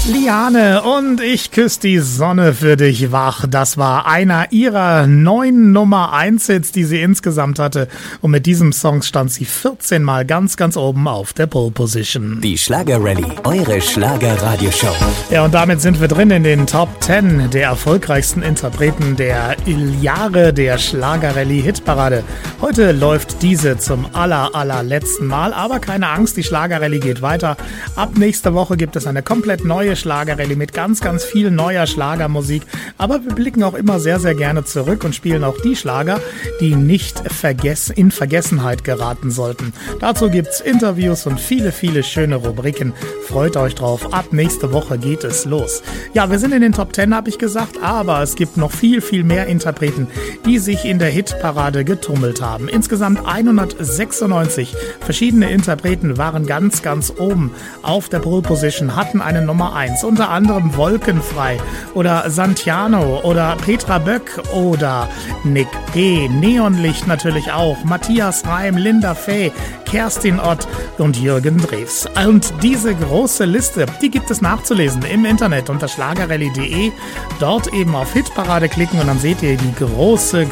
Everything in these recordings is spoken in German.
Liane und ich küsse die Sonne für dich wach. Das war einer ihrer 9 Nummer 1 Hits, die sie insgesamt hatte. Und mit diesem Song stand sie 14 Mal ganz oben auf der Pole Position. Die Schlager-Rallye, eure Schlager-Radioshow. Ja, und damit sind wir drin in den Top 10 der erfolgreichsten Interpreten der Jahre der Schlager-Rallye-Hitparade. Heute läuft diese zum allerletzten Mal, aber keine Angst, die Schlager-Rallye geht weiter. Ab nächster Woche gibt es eine komplett neue Schlager-Rallye mit ganz viel neuer Schlagermusik. Aber wir blicken auch immer sehr gerne zurück und spielen auch die Schlager, die nicht in Vergessenheit geraten sollten. Dazu gibt's Interviews und viele schöne Rubriken. Freut euch drauf. Ab nächste Woche geht es los. Ja, wir sind in den Top 10, habe ich gesagt, aber es gibt noch viel mehr Interpreten, die sich in der Hitparade getummelt haben. Insgesamt 196 verschiedene Interpreten waren ganz oben auf der Pole Position, hatten eine Nummer 1. Unter anderem Wolkenfrei oder Santiano oder Petra Böck oder Nick P., Neonlicht natürlich auch, Matthias Reim, Linda Fey, Kerstin Ott und Jürgen Drews. Und diese große Liste, die gibt es nachzulesen im Internet unter schlagerrallye.de. Dort eben auf Hitparade klicken und dann seht ihr die große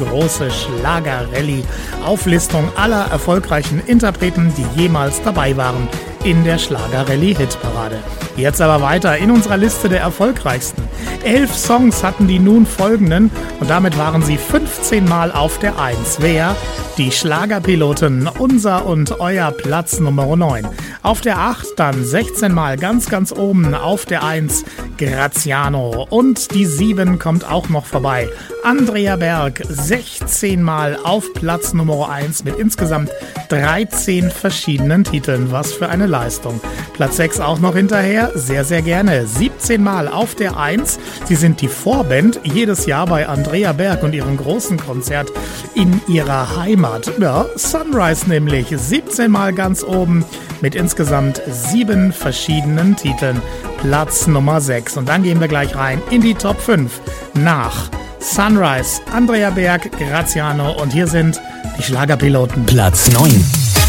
Schlager-Rallye-Auflistung aller erfolgreichen Interpreten, die jemals dabei waren in der Schlager-Rallye-Hitparade. Jetzt aber weiter in unserer Liste der erfolgreichsten. 11 Songs hatten die nun folgenden und damit waren sie 15 Mal auf der 1. Wer? Die Schlagerpiloten, unser und euer Platz Nummer 9. Auf der 8 dann 16 Mal ganz oben auf der 1 Graziano und die 7 kommt auch noch vorbei. Andrea Berg 16 Mal auf Platz Nummer 1 mit insgesamt 13 verschiedenen Titeln. Was für eine Leistung. Platz 6 auch noch hinterher, sehr gerne. 17 Mal auf der 1. Sie sind die Vorband jedes Jahr bei Andrea Berg und ihrem großen Konzert in ihrer Heimat. Ja, Sunrise nämlich. 17 Mal ganz oben mit insgesamt 7 verschiedenen Titeln. Platz Nummer 6. Und dann gehen wir gleich rein in die Top 5 nach Sunrise, Andrea Berg, Graziano und hier sind die Schlagerpiloten. Platz 9.